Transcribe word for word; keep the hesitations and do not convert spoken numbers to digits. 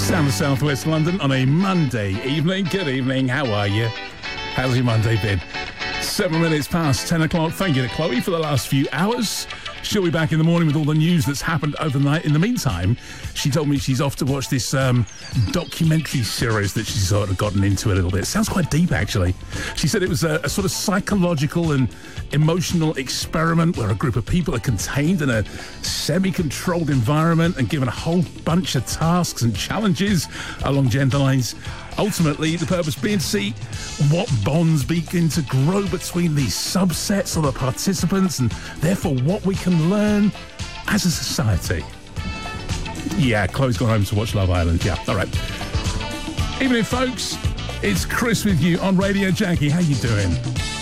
Down to southwest London on a Monday evening. Good evening, how are you? How's your Monday been? Seven minutes past ten o'clock. Thank you to Chloe for the last few hours. She'll be back in the morning with all the news that's happened overnight. In the meantime, she told me she's off to watch this um, documentary series that she's sort of gotten into a little bit. Sounds quite deep, actually. She said it was a, a sort of psychological and emotional experiment where a group of people are contained in a semi-controlled environment and given a whole bunch of tasks and challenges along gender lines. Ultimately, the purpose being to see what bonds begin to grow between these subsets of the participants and therefore what we can learn as a society. Yeah, Chloe's gone home to watch Love Island. Yeah, all right. Evening, folks. It's Chris with you on Radio Jackie. How you doing?